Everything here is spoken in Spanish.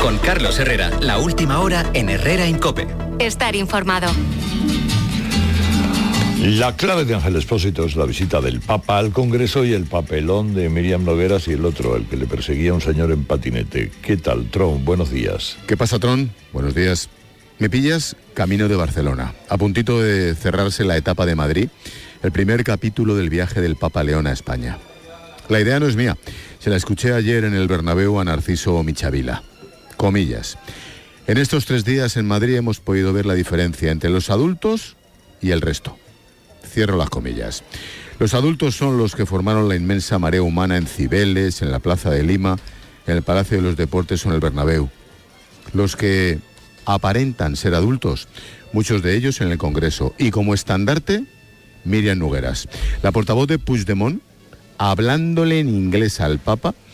Con Carlos Herrera, la última hora en Herrera en COPE. Estar informado. La clave de Ángel Expósito es la visita del Papa al Congreso y el papelón de Míriam Nogueras y el otro, el que le perseguía a un señor en patinete. ¿Qué tal, Tron? Buenos días. ¿Qué pasa, Tron? Buenos días. Me pillas camino de Barcelona, a puntito de cerrarse la etapa de Madrid, el primer capítulo del viaje del Papa León a España. La idea no es mía, se la escuché ayer en el Bernabéu a Narciso Michavila. Comillas. En estos 3 días en Madrid hemos podido ver la diferencia entre los adultos y el resto. Cierro las comillas. Los adultos son los que formaron la inmensa marea humana en Cibeles, en la Plaza de Lima, en el Palacio de los Deportes o en el Bernabéu. Los que aparentan ser adultos, muchos de ellos en el Congreso. Y como estandarte, Míriam Nogueras, la portavoz de Puigdemont, hablándole en inglés al Papa